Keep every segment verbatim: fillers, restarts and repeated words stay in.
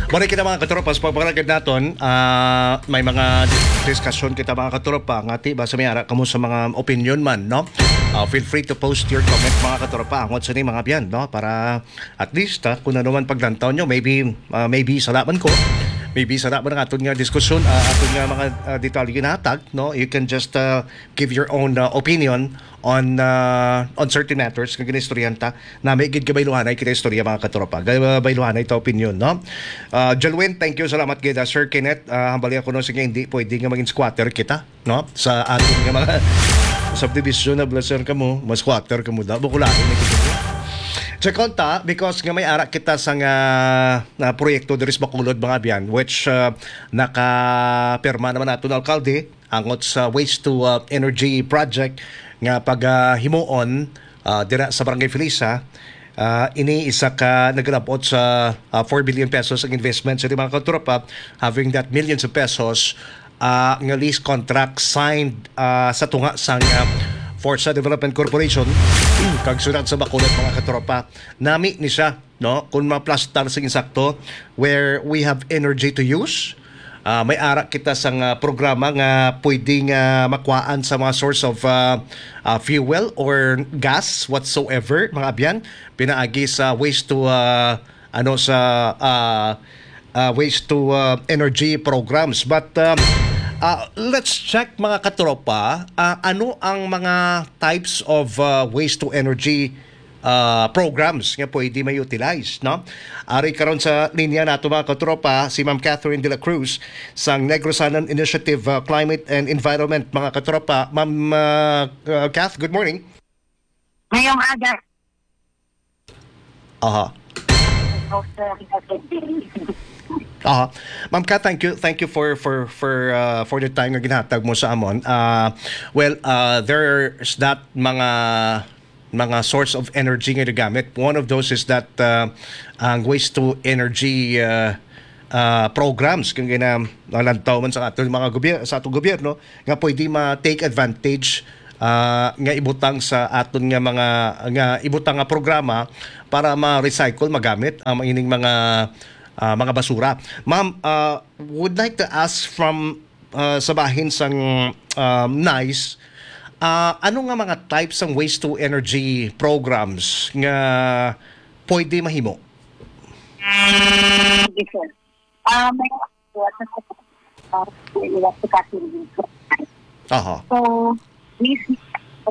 Balik kita mga katropas, pagpagagad natin, uh, may mga discussion kita mga katropa, ngati ba sa mayara, kamo sa mga opinion man, no? Uh, feel free to post your comment mga katropa, angot sa ni mga biyan, no? Para at least, uh, kung ano man paglantaw nyo, maybe, uh, maybe salaman ko, maybe sarap ba ng aton nga diskusyon, uh, aton nga mga uh, detalye ginatag, no? You can just uh, give your own uh, opinion on uh, on certain matters kung ginistoryahan ta na may gid kabayluhanay kita istorya mga katropa. Kabayluhanay ta opinion, no? Uh, Jalwin, thank you, salamat gid. Uh, Sir Kenneth, uh, hambali ako no sige hindi pwede nga maging squatter kita, no? Sa aton nga mga subdivision na blaser kamo, mas squatter kamo da. Bukulain ni kita. Check out ta, because nga may ara kita sa nga na proyekto diri sa Bacolod mga biyan, which uh, naka-perma naman nato ng alkalde angot sa waste to uh, energy project nga pag uh, himuon uh, dira sa Barangay Felisa. Uh, ini isa ka naglabot sa uh, four billion pesos ang investment sa mga katropa, having that millions of pesos uh, nga lease contract signed uh, sa tunga sang uh, Forza Development Corporation kag sunod sa Bacolod mga katropa. Nami ni siya, no, kung maplastar sa insakto where we have energy to use. Uh, may ara kita sa uh, programa nga pwedeng uh, makuhaan sa mga source of uh, uh, fuel or gas whatsoever mga abyan, pinaagi sa waste to uh, ano sa uh, uh, waste to uh, energy programs. But um, Uh, let's check mga katropa, uh, ano ang mga types of uh, waste to energy uh, programs nga pwede ma-utilize, no? Ari karon sa linya nato mga katropa si Ma'am Catherine de la Cruz sang Negrosanan Initiative uh, Climate and Environment mga katropa. Ma'am uh, uh, Cath, good morning. Ngayong aga. Aha. Ah, Ma'am Kat, thank you, thank you for for for uh, for the time nga ginhatag mo sa amon. Uh, well, uh, there's that mga mga source of energy nga nagamit. One of those is that uh, ang waste to energy uh, uh, programs kung gina nalantaw man sa aton mga gobyerno sa atong gobyerno nga pwede ma-take advantage uh, nga ibutang sa aton nga mga nga ibutang nga programa para ma-recycle magamit ang uh, ining mga Uh, mga basura. Ma'am, uh, would like to ask from uh, sa bahin sang um, NICE, uh, ano nga mga types ng waste to energy programs nga pwede mahimo? Yes, sir. Uh, may Aha. So, this is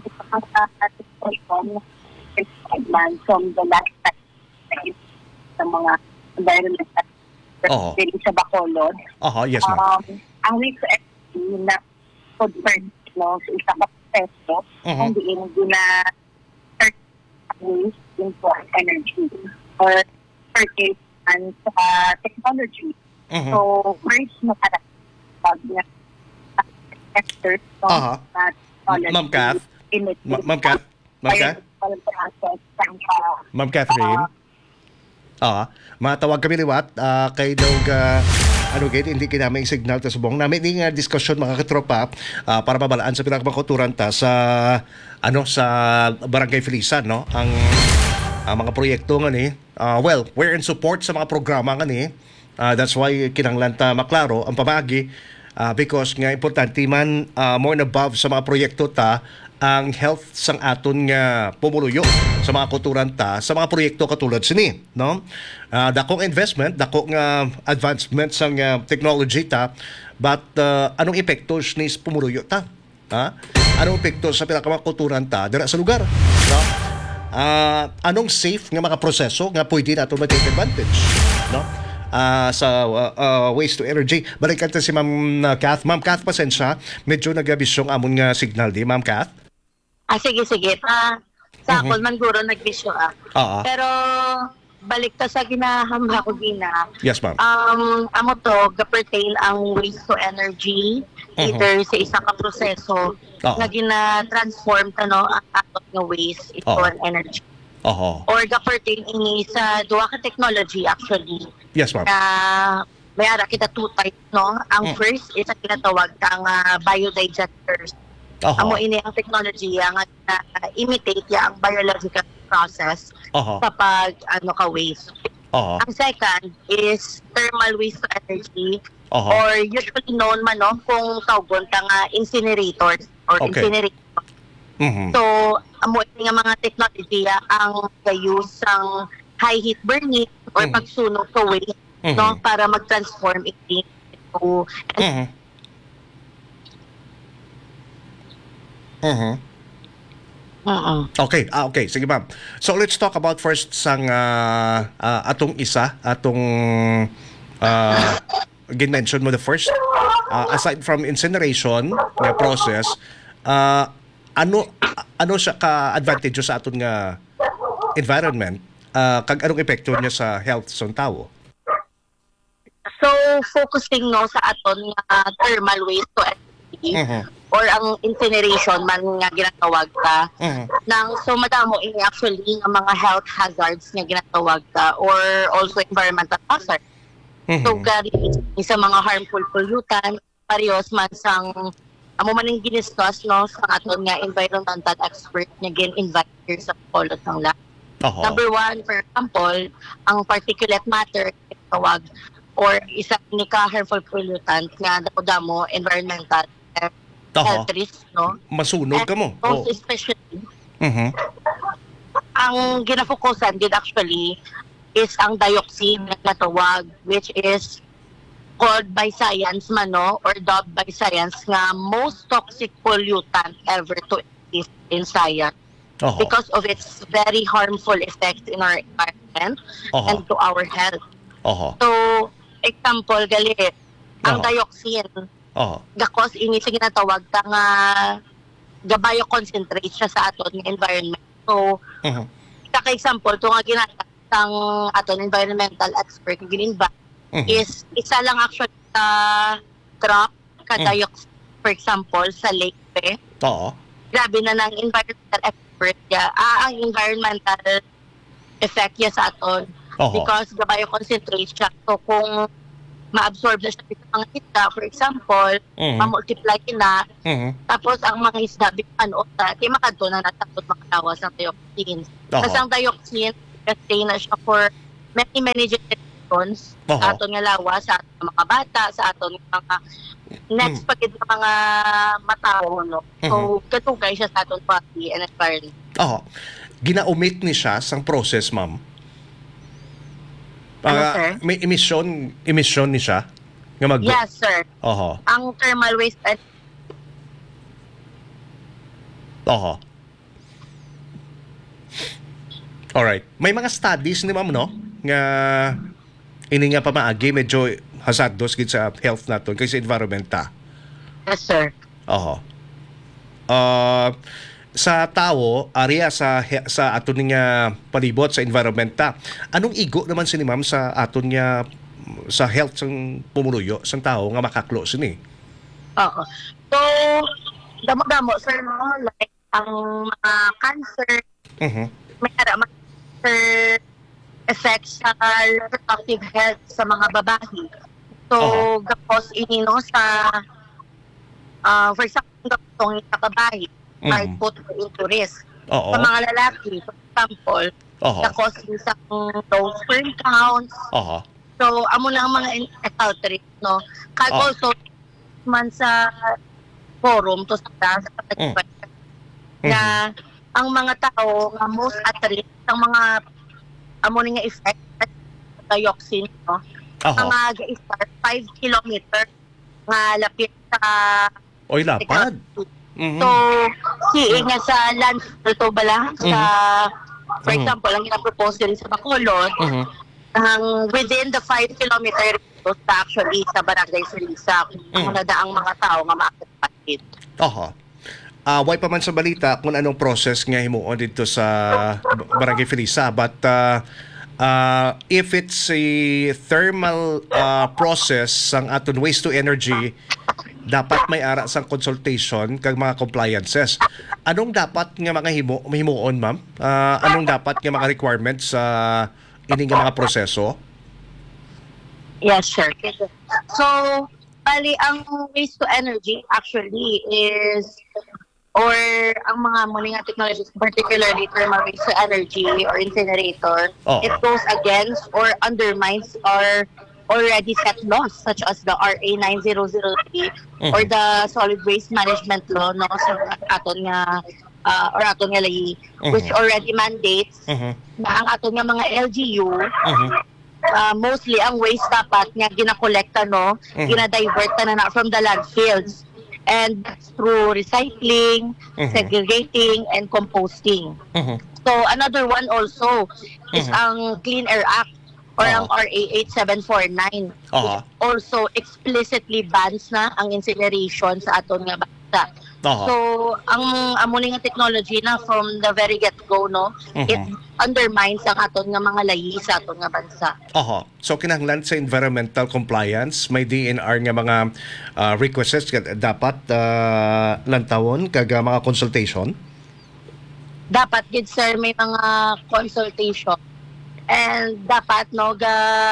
from the last time sa mga environmental Oh. sa Bacolod. Aha, yes ma'am. Um, ang waste to energy na convert no, sa isang proseso, Uh-huh. hindi hindi na waste into energy or purchase and uh, technology. Uh-huh. So, first, makarapag na sectors no, Aha. na technology. Ma'am Cath? Ma- Ma'am Cath? Ma'am Cath? Ma'am Catherine? Ah, matawag kami liwat uh, kay daw uh, ano gate hindi kinamay signal ta subong namin ni nga discussion mga katropa uh, para mabalaan sa pinakamakuturan ta sa ano sa Barangay Felisa, no, ang ang mga proyekto nga ni uh, well, we're in support sa mga programa nga ni uh, that's why kinahanglan ta maklaro ang pamagi uh, because nga importante man uh, more and above sa mga proyekto ta ang health sang aton nga pumuluyo sa mga kulturan ta sa mga proyekto katulad sini, no? Uh, dakong investment, dakong nga uh, advancement sang uh, technology ta, but uh, anong epekto ni pumuluyo ta? Ha? Anong epekto sa pinakamakulturan ta dira sa lugar, no? Uh, anong safe nga mga proseso nga pwede nato ma-take advantage, no? Uh, sa uh, uh, waste to energy. Balikan ta si Ma'am uh, Cath. Ma'am Cath, pasensya, medyo nagabisyong amon nga signal di, Ma'am Cath. Ah, sige, sige. Pa, sa Mhm. ako man guro nagbisyo ah. Oo. Pero, balik ta sa ginahamba ko gina. Yes, ma'am. Um, amo to, ga-pertain ang waste to energy, either sa isa ka proseso, Oo. na gina-transform ta no, ang atot nga waste into Oo. an energy. Oho. Or ga-pertain ini sa duwa ka technology actually, Yes, ma'am. na may ara kita two types, no? Ang Mm. first is ang tinatawag kang uh, biodigesters. Oho. Amo ini ang technology nga uh, imitate ya ang biological process Oho. kapag ano ka waste. Oo. Ang second is thermal waste to energy, Oo. or usually known man no kung tawgon ta nga incinerators or Okay. incinerator. Mhm. So amo ini nga mga technology ang use sang high heat burning or Mhm. pagsunog sa waste no Mhm. para mag-transform it into Mhm. Mhm. uh Okay, ah, okay. Sige ma'am. So let's talk about first sang ah, ah, atong isa, atong uh, gin-mention mo the first. Ah, aside from incineration nga process, ah, ano ano siya ka-advantage sa aton nga environment, ah, kag anong epekto niya sa health sa tao? So focusing no sa aton nga thermal waste to energy Mhm. or ang incineration man nga ginatawag ta Mhm. nang so madamo ini actually nga mga health hazards nga ginatawag ta or also environmental hazard. So Mhm. gari sa mga harmful pollutant parehas man sang amo man ning giniscuss no sa aton nga environmental expert nga gin-invite here sa Polot ng Lab. Oho. Number one, for example, ang particulate matter tawag or isa ni ka harmful pollutant nga damo environmental eh, Oho. health risk no. Masunog ka mo. Oh. Most especially Mhm. ang ginafokusan din actually is ang dioxin na natawag, which is called by science man no or dubbed by science nga most toxic pollutant ever to exist in science Oho. because of its very harmful effects in our environment Oho. and to our health. Oho. So, example, gali, ang Oho. dioxin, Oho. gakos ini sa ginatawag ta nga gabayo concentrate siya sa aton nga environment. So, Mhm. kaka-example, to nga ginatawag sang aton environmental expert nga gin-invite Mhm. is isa lang actually sa drop ka Mm. dioxin, for example, sa lake pe. Oo. Grabe na ng environmental expert ya. Ah, ang environmental effect ya sa aton Oho. because gabayo concentrate siya. So kung ma-absorb na siya sa mga isda, for example, Mhm. ma-multiply na, Mhm. tapos ang mga isda bitan o sa di makadto na natakot makalawas ng dioxin. Oho. Kasi ang dioxin kasi na siya for many many generations Oho. sa aton nga lawas, sa aton nga mga bata, sa aton nga mga next Mm. pagid nga mga matao no. So katugay siya sa aton body and environment. Oho. Gina-omit ni siya sang process, ma'am. Ano, Ah, sir? may emission, emission ni siya nga mag Yes, sir. Oho. Ang thermal waste and Oho. Alright. May mga studies ni ma'am, no? Nga ini nga pamaagi medyo hazardous gid sa health naton kay sa environment ta. yes, sir. Oho. Ah, sa tao, area sa he- sa aton nga palibot sa environment ta. Anong igo naman sini ma'am sa aton nga sa health sang pumuluyo sang tao nga makaklo sini? Oo. So, damo-damo, sir, no? Like, ang mga cancer, Mhm. may ara mga cancer effects sa reproductive health sa mga babae. So, Oo. gapos ini, no, sa, uh, for example, gapos sa babae, Mhm. might put her into risk. Oo. Sa mga lalaki, for example, Oho. gapos sa low sperm counts. Oho. So, amo na ang mga in- health risk, no? Kag Oh. also, man sa forum to sa sa Mm. na ang mga tao nga most at risk ang mga amo ni nga effect sa dioxin no Oho. mga ga-start five kilometer nga lapit sa Oy lapad. Mhm. so si nga sa land to bala sa for Mhm. example ang gina-propose din sa Bacolod Mhm. ang within the five kilometer sa actually sa barangay Salisa Mm. kung nadaang mga tao nga maakit. Oho. Ah, way pa man sa balita kung anong process nga himuon dito sa B- Barangay Felisa, but uh, uh, if it's a thermal uh, process sang aton waste to energy, dapat may ara sang consultation kag mga compliances. Anong dapat nga mga himo himuon, ma'am? Ah, anong dapat nga mga requirements sa ini nga mga proseso? Yes, sure. So, bali, ang waste to energy actually is or ang mga muli nga technologies, particularly thermal waste to energy or incinerator, Oo. it goes against or undermines our already set laws such as the R A nine thousand three Mhm. or the solid waste management law no sa aton nga uh, or aton nga lahi, which Mhm. already mandates Mhm. na ang aton nga mga L G U Mhm. uh, mostly ang waste dapat nga ginakolekta no, Mhm. ginadivert na na from the landfills. And that's through recycling, Mhm. segregating, and composting. Mhm. So another one also is Mhm. ang Clean Air Act or ang Oo. R A eight seven four nine, which Oo. also explicitly bans na ang incineration sa aton nga bansa. Oo. So ang amo ni nga technology na from the very get-go no, it Mhm. undermines ang aton nga mga lahi sa aton nga bansa. Oho. So kinahanglan sa environmental compliance, may D N R nga mga ah, requests nga dapat uh, lantawon kag ah, mga consultation. Dapat gid sir may mga consultation and dapat no ga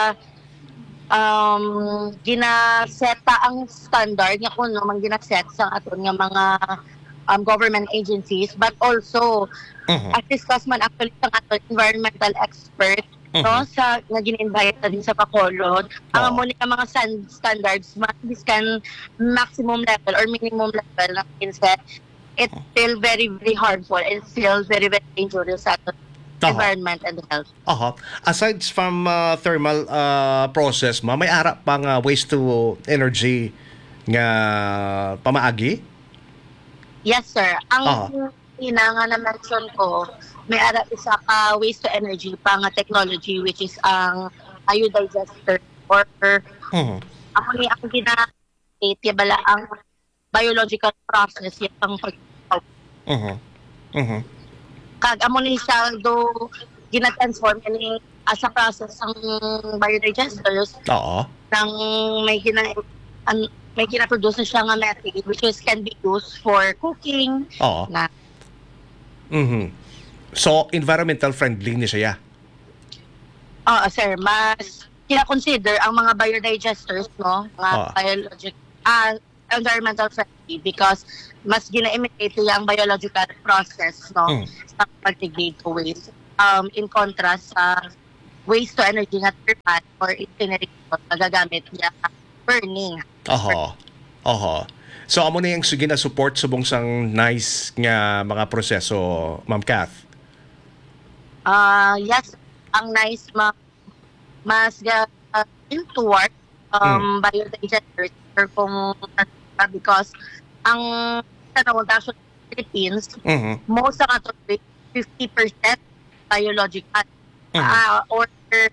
um ginaseta ang standard nga kuno man ginaset sa aton nga mga um, government agencies, but also Mhm. as discussed man actually sa aton environmental expert no Mhm. sa nga gin-invite din sa Bacolod ang Oo. amo ni nga mga san- standards man this can maximum level or minimum level na inset, it's still very very harmful and still very very dangerous sa aton Oho. environment and health. Oho. Aside from ah, thermal ah, process, ma may ara pang ah, waste to energy nga pamaagi? Yes, sir. Ang Ah. ina nga na-mention ko, may ara isa ka waste to energy pa nga technology which is ang biodigester or Mhm. ako ni ang gina-state bala ang biological process yung pang pag Mhm. Mhm. kag amo ni siya do gina-transform ni as a process ang biodigesters Oo. nang may gina an, may gina-produce na siya nga methane which is can be used for cooking Oo. na Mhm. So environmental friendly ni siya. Oo, sir, mas kina-consider ang mga biodigesters, no, mga Ah. biologic, ah, environmental friendly because mas gina-imitate yung biological process, no, Mm. sa pag-degrade to waste. Um, in contrast sa waste to energy nga thermal or incineration, nagagamit niya burning. Oho. Oho. So amo na yung sige na support subong sang nice nga mga proseso, Ma'am Kath. Ah, yes, ang nice ma mas ga uh, into work um biodigesters or kung uh, because ang tanawon sa Philippines Mhm. most ng ato fifty percent biological Mhm. ah, or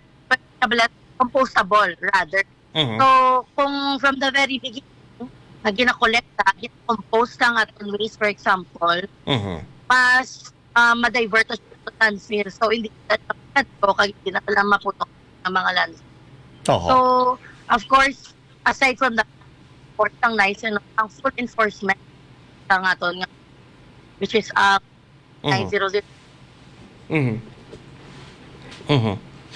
compostable rather. Mhm. So kung from the very beginning na ginakolekta, ginakompose ang ating waste for example, Mhm. mas uh, ma-divert na siya sa landfill. So hindi na ko kag hindi na lang mapuno ng mga landfill. Oho. So, of course, aside from the support ng nice, ano, ang full enforcement ng aton nga, which is uh, Mhm. nine hundred. Mhm. Mhm.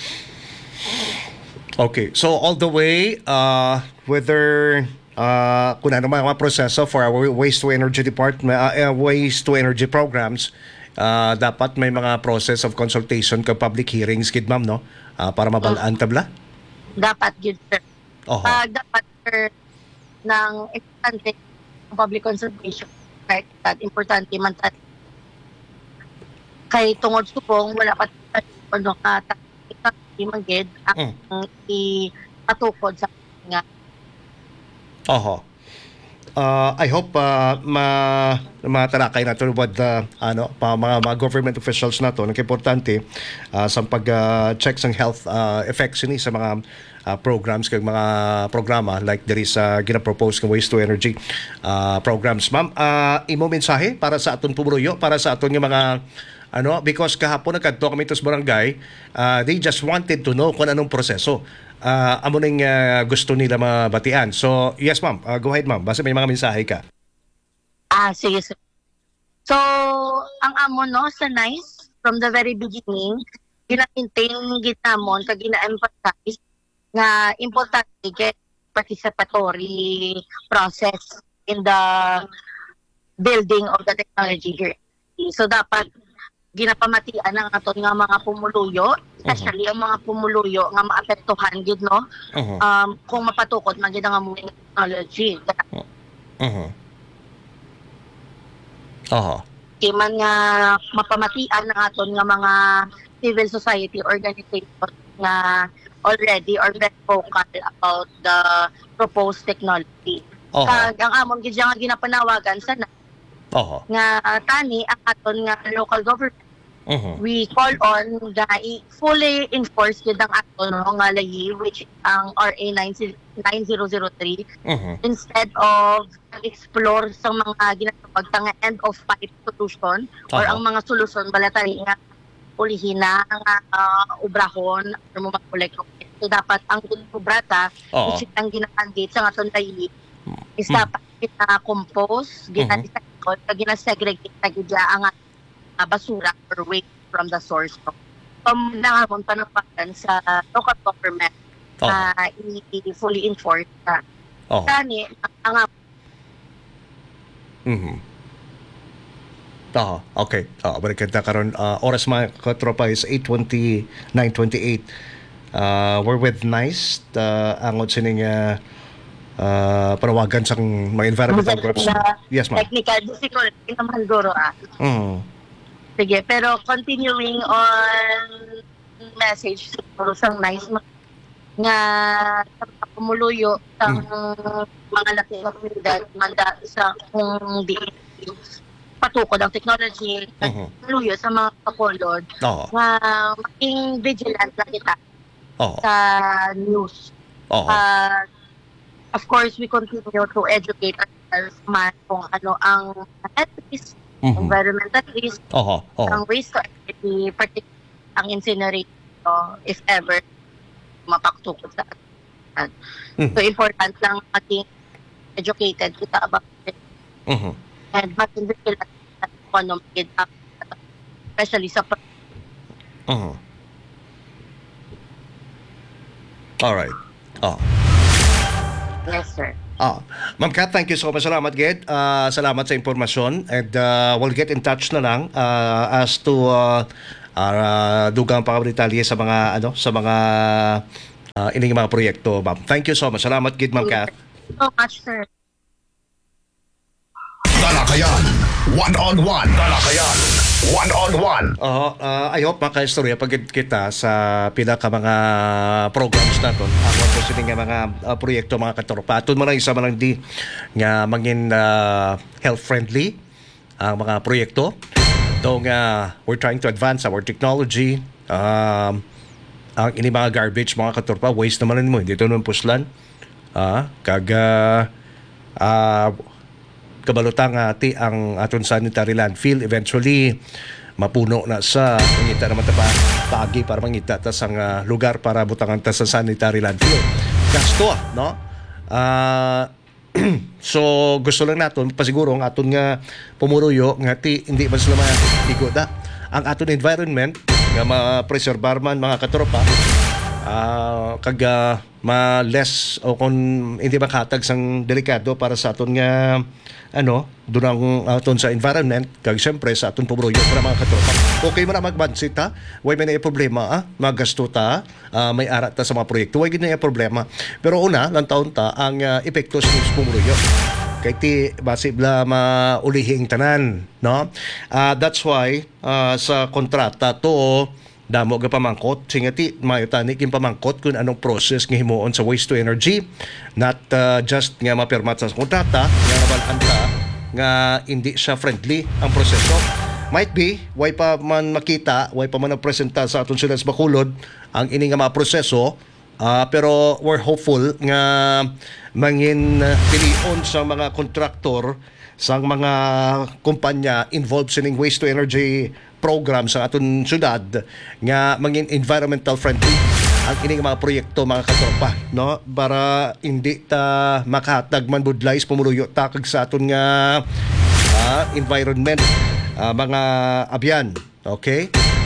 Okay, so all the way, uh, whether uh, kung ano mga proseso for our waste to energy department, uh, uh, waste to energy programs, uh, dapat may mga process of consultation ka public hearings kid ma'am no, uh, para mabalaan tabla. Dapat yun, sir. Oho. Pag dapat, sir, ng importante ng public consultation, right, that importante man tayo. Kay tungod subong, wala pa ano ka, manggid ang ipatukod sa nga. Oho. Uh, I hope uh, ma matalakay natin with the ano pa mga, mga government officials nato ng importante uh, sa pag uh, check sang health uh, effects ni sa mga uh, programs kag mga programa like there is uh, gina-propose ng waste to energy uh, programs. Ma'am, uh, imo mensahe para sa aton pumuluyo, para sa aton nga mga ano, because kahapon nagkadto kami tos barangay, uh, they just wanted to know kung anong proseso. Uh, amo ning uh, gusto nila mabatian. So, yes ma'am, uh, go ahead ma'am. Basta may mga mensahe ka. Ah, sige, sir. So, ang amo no sa NICE from the very beginning, gina-maintain ginamon kag gina-emphasize nga importante kay participatory process in the building of the technology here. So dapat ginapamatian ang aton nga mga pumuluyo, especially ang mga pumuluyo nga maapektuhan gid no. Uh-huh. Um kung mapatukod man gid ang among technology. Uh-huh. Uh-huh. Kay man nga mapamatian ang aton nga mga civil society organizations nga already or very vocal about the proposed technology. Uh-huh. Kag ang among gid nga ginapanawagan sana Uh-huh. nga tani ang aton nga local government. Uh-huh. We call on nga i- fully enforce yun ang aton no, nga layi which ang R A nine thousand three Uh-huh. instead of explore sa mga ginatawag nga end of pipe solution or Aha. ang mga solusyon balatari nga ulihin na nga uh, ubrahon or mo mag-collect. So dapat ang ubrata Oo. which is ang ginakandate sa aton layi is Mm. dapat gina-compose, gina-recycle, mm gina-segregate na gidya ang uh, basura or waste from the source. So, um, nangamon panapakan sa local government Oo. na i-fully enforce na. Oo. Kani, ang ang Mhm. Ah, okay. Ah, balik kita karon ah, oras mga katropa is eight twenty, nine twenty-eight. Uh, we're with NICE, uh, angon sining uh, uh, panawagan sa mga environmental groups. na Yes, ma'am. technical difficulty naman guro ah. Mm. Sige, pero continuing on message siguro sang nice ma- nga sa pumuluyo sa mga laki ng komunidad manda sa kung di patukod ang technology Mhm. pumuluyo sa mga kakolod Oo. nga maging vigilant na kita Oo. sa news. Oo. Uh, of course, we continue to educate ourselves man kung ano ang health risk, Mhm. environmental risk, Oo. Oo. ang waste to energy, particularly ang incineration, if ever mapaktukod sa atin. Mhm. So, important lang maging educated kita about it Mhm. and maging vigilant sa economy, especially sa pag- Mhm. All right. Oh. yes, sir. Ah, Ma'am Kat, thank you so much. Salamat, Ged. Ah, salamat sa impormasyon. And uh, we'll get in touch na lang uh, as to uh, uh, dugang pakabritalye sa mga ano sa mga uh, ining mga proyekto, ma'am. Thank you so much. Salamat, Ged, Ma'am Kat. So much, sir. Talakayan, one-on-one. Talakayan, one-on-one. Oo, uh, I hope makaistorya pag kita sa pila ka mga programs naton. Ako po sila nga mga uh, proyekto mga katropa. Aton man lang isa man lang di nga mangin uh, health friendly ang mga proyekto. So nga we're trying to advance our technology. Um, ang ini mga garbage mga katropa, waste naman mo, hindi ito naman puslan. Ah, kaga ah kabalutang ati ang aton sanitary landfill eventually mapuno na sa mangita naman ta pa pagi para mangita ta sang uh, lugar para butangan ta sa sanitary landfill. Gasto, no? Ah so gusto lang naton pasiguro ang aton nga pumuruyo nga ti hindi man sila maigo da ang aton environment nga ma-preserbar man mga katropa. Ah, kaga ma less o kung hindi makatag sang delikado para sa aton nga ano dunang aton sa environment kag syempre sa aton pabroyo para mga katropa. Okay mo na magbansit ha, way may na problema ah, magasto ta, ah, may arat ta sa mga proyekto, way gid na problema. Pero una lang taon ta ang uh, epekto sa pabroyo kay ti basibla maulihing tanan, no? Ah, that's why ah, sa kontrata to damo ga pamangkot singati mayo tani kin pamangkot kung anong process nga himuon sa waste to energy, not uh, just nga mapirmat sa kontrata nga nabalaan ta nga hindi siya friendly ang proseso. Might be way pa man makita, way pa man presenta sa aton sila sa Bacolod ang ini nga mga proseso. Uh, pero we're hopeful nga mangin uh, pilion sa mga kontraktor sa mga kumpanya involved sa ning waste to energy program sa aton syudad nga mangin environmental friendly ang ining mga proyekto mga katropa, no, para hindi ta makahatag man budlay sa pumuluyo takag sa aton nga uh, environment uh, mga abyan. Okay?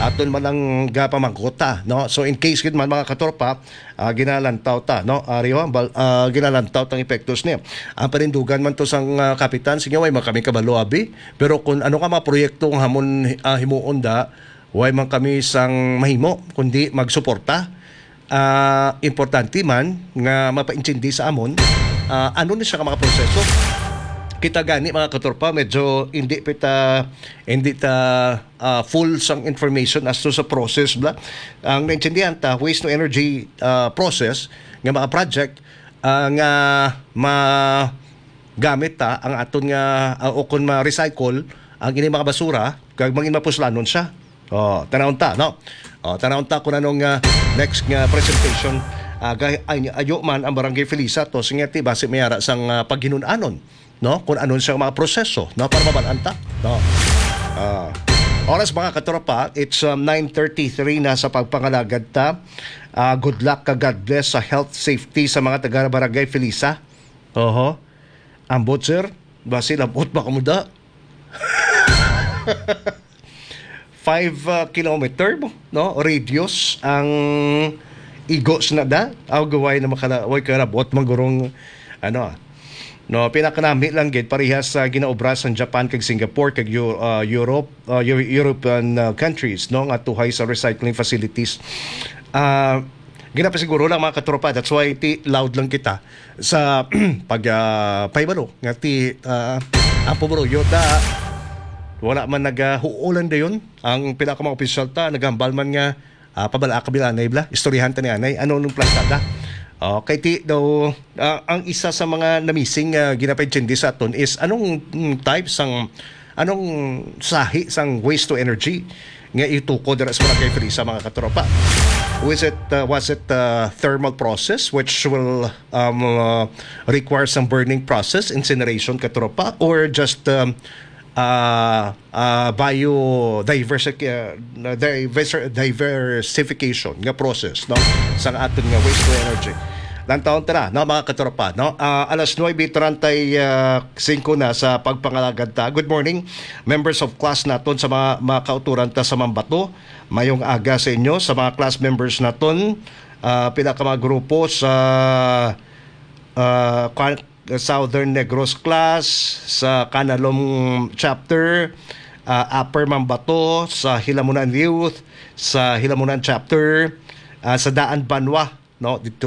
aton man lang gapamangkota, no? So in case gid man mga katropa, uh, ginalantaw ta, no? Ariyo, uh, ginalantaw tang epektos niya. Ang panindugan man to sang uh, kapitan, sige way man kami kabalo abi, pero kung ano ka mga proyektong hamon uh, himuon da, way man kami sang mahimo kundi magsuporta. Uh, importante man nga mapaintindi sa amon uh, ano ni siya ka mga proseso. Kita gani mga katropa, medyo hindi pita hindi ta uh, full sang information as to sa process bla. Ang naintindihan ta waste to energy uh, process nga mga project uh, nga ma gamit ta ang aton nga uh, o kun ma-recycle ang ini mga basura kag mangin mapuslanon siya. Oh, tanawon ta, no? Oh, tanawon ta kung anong uh, next nga presentation uh, gay, ay, ayo man ang Barangay Felisa to singati base mayara sang uh, paghinunanon, no? Kung anon sa mga proseso, no? Para mabalaan ta, no? Uh, oras mga katropa, it's um, nine thirty-three na sa pagpangalagad ta. Uh, good luck ka, God bless sa health safety sa mga taga Barangay Felisa. Oho. Ambot sir, base labot ba kamuda? five uh, kilometer no radius ang igos na da aw gaway na makalaway karabot magurong ano no pinakanami lang gid parehas sa uh, ginaobra sa Japan kag Singapore kag uh, Europe uh, European uh, countries no nga tuhay sa recycling facilities. Uh, gina pa siguro lang mga katropa, that's why ti loud lang kita sa pag uh, paibalo nga ti uh, ang pumuluyo da wala man nagahuulan da yun. Ang pinaka mga opisyal ta, nagambal man nga uh, pabala kabilanay bla, istoryahan ta ni anay, ano nung plastada. Uh, kay ti daw, uh, ang isa sa mga namising uh, ginapay-chindi sa aton is anong mm, type sang, anong sahi sang waste to energy nga ituko dira sa Barangay Felisa mga katropa. Was it, uh, was it uh, thermal process which will um, uh, require some burning process, incineration katropa, or just um, uh, uh, biodiversity uh, diver- diversification nga process no sang aton nga waste to energy lang taon tara no mga katropa no uh, alas nine thirty-five na sa pagpangalagad ta. Good morning members of class naton sa mga, mga kauturan ta sa Mambato, mayong aga sa inyo sa mga class members naton uh, pila ka mga grupo sa uh, Southern Negros class, sa Canalom chapter, uh, Upper Mambato, sa Hilamunan Youth, sa Hilamunan chapter, uh, sa Daan Banwa, no, dito